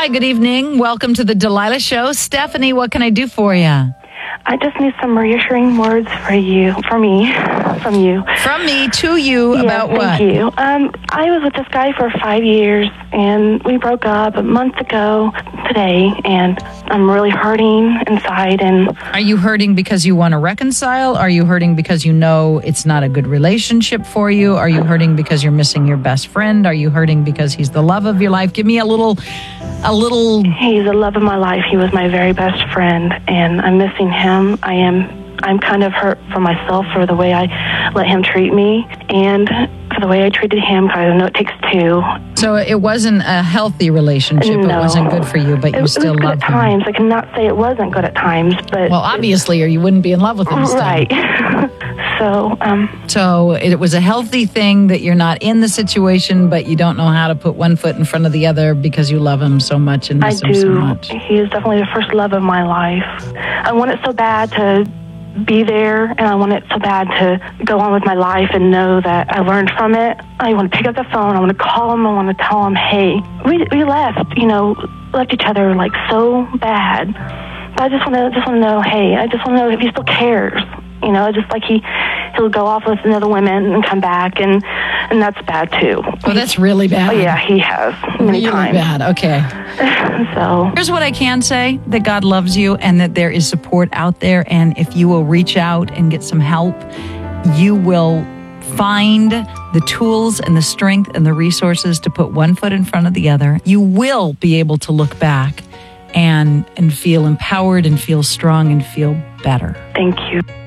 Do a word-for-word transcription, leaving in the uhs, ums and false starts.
Hi, good evening. Welcome to the Delilah Show. Stephanie, what can I do for you? I just need some reassuring words for you, for me, from you. From me to you yes, about what? Thank you. Um, I was with this guy for five years, and we broke up a month ago today, and I'm really hurting inside. And are you hurting because you want to reconcile? Are you hurting because you know it's not a good relationship for you? Are you hurting because you're missing your best friend? Are you hurting because he's the love of your life? Give me a little, a little. He's the love of my life. He was my very best friend, and I'm missing him. I am, I'm kind of hurt for myself for the way I let him treat me, and for the way I treated him, because I know it takes two. So it wasn't a healthy relationship. No. It wasn't good for you, but you it, still it was good loved at him. times. I cannot say it wasn't good at times, but well, obviously, or you wouldn't be in love with him still. Right. so, um, so it was a healthy thing that you're not in the situation, but you don't know how to put one foot in front of the other because you love him so much and miss I him do. so much. He is definitely the first love of my life. I want it so bad to be there, and I want it so bad to go on with my life and know that I learned from it. I want to pick up the phone. I want to call him. I want to tell him, hey, we we left, you know, left each other like so bad. But I just want to just want to know, hey, I just want to know if he still cares. You know, just like he he'll go off with another women and come back, and and that's bad too. Oh, that's really bad. Oh, yeah, he has many really times. bad. Okay. So here's what I can say: that God loves you, and that there is support out there. And if you will reach out and get some help, you will find the tools and the strength and the resources to put one foot in front of the other. You will be able to look back and and feel empowered and feel strong and feel better. Thank you.